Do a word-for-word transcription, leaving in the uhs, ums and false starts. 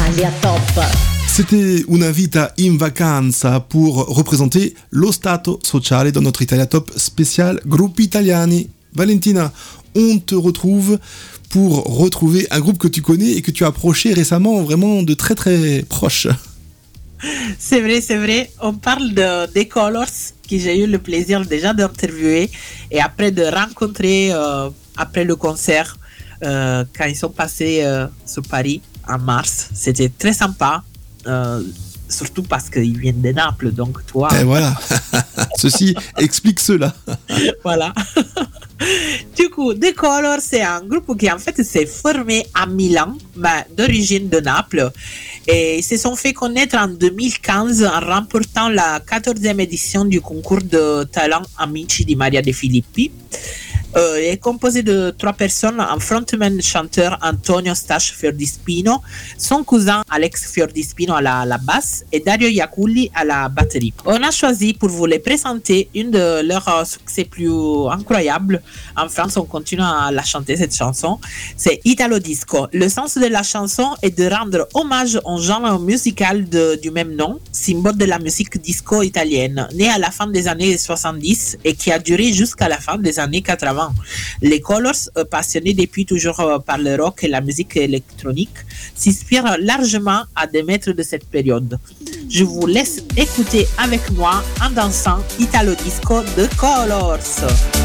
Italia Top. C'était Una vita in vacanza pour représenter lo stato sociale dans notre Italia Top spécial Gruppi Italiani. Valentina, on te retrouve pour retrouver un groupe que tu connais et que tu as approché récemment, vraiment de très très proche. C'est vrai, c'est vrai. On parle de The Colors, que j'ai eu le plaisir déjà d'interviewer et après de rencontrer euh, après le concert euh, quand ils sont passés euh, sur Paris en mars. C'était très sympa, euh, surtout parce qu'ils viennent de Naples, donc toi. Et voilà, ceci explique cela. Voilà. Du coup, The Colors, c'est un groupe qui en fait s'est formé à Milan, mais d'origine de Naples. Et ils se sont fait connaître en deux mille quinze en remportant la quatorzième édition du concours de talent Amici di Maria De Filippi. Euh, il est composé de trois personnes, un frontman chanteur Antonio Stache Fiordispino, son cousin Alex Fiordispino à la, la basse et Dario Iaculli à la batterie. On a choisi pour vous les présenter une de leurs succès plus incroyables. En France, on continue à la chanter cette chanson. C'est Italo Disco. Le sens de la chanson est de rendre hommage au genre musical de, du même nom, symbole de la musique disco italienne, né à la fin des années soixante-dix et qui a duré jusqu'à la fin des années quatre-vingts. Les Colors, euh, passionnés depuis toujours euh, par le rock et la musique électronique, s'inspirent largement à des maîtres de cette période. Je vous laisse écouter avec moi en dansant Italo Disco de Colors.